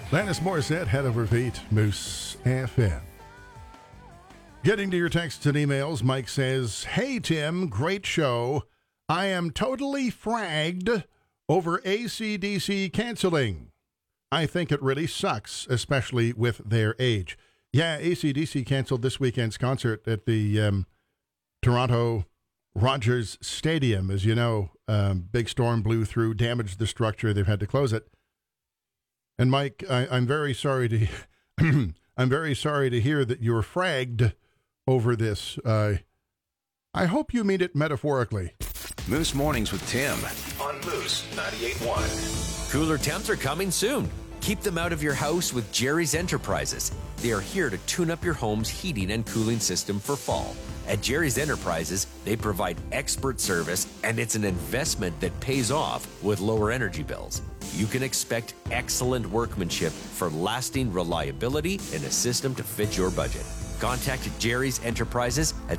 Lannis Morissette, Head Over Feet, Moose FM. Getting to your texts and emails, Mike says, "Hey, Tim, great show. I am totally fragged over AC/DC canceling. I think it really sucks, especially with their age." Yeah, AC/DC canceled this weekend's concert at the Toronto Rogers Stadium. As you know, big storm blew through, damaged the structure. They've had to close it. And Mike, I'm very sorry to I'm very sorry to hear that you're fragged over this. I hope you mean it metaphorically. Moose Mornings with Tim on Moose 98.1. Cooler temps are coming soon. Keep them out of your house with Jerry's Enterprises. They are here to tune up your home's heating and cooling system for fall. At Jerry's Enterprises, they provide expert service, and it's an investment that pays off with lower energy bills. You can expect excellent workmanship for lasting reliability and a system to fit your budget. Contact Jerry's Enterprises at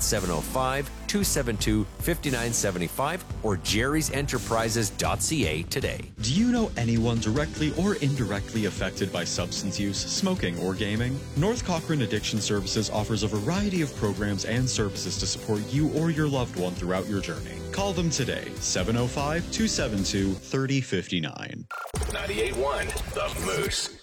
705-272-5975 or jerrysenterprises.ca today. Do you know anyone directly or indirectly affected by substance use, smoking, or gaming? North Cochrane Addiction Services offers a variety of programs and services to support you or your loved one throughout your journey. Call them today, 705-272-3059. 98.1 The Moose.